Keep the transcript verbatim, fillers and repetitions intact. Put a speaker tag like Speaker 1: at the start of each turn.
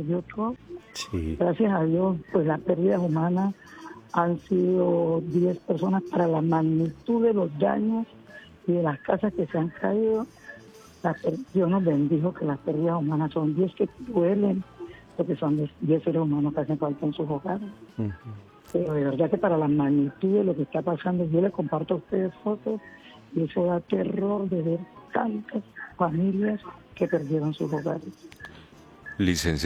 Speaker 1: perdió todo.
Speaker 2: Sí.
Speaker 1: Gracias a Dios, pues las pérdidas humanas han sido diez personas. Para la magnitud de los daños y de las casas que se han caído, la per- Dios nos bendijo que las pérdidas humanas son diez, que duelen, porque son diez seres humanos que hacen falta en sus hogares.
Speaker 2: Ujú.
Speaker 1: Pero de verdad que para la magnitud de lo que está pasando, yo les comparto a ustedes fotos y eso da terror de ver tantas familias que perdieron sus hogares.
Speaker 2: Licenciado.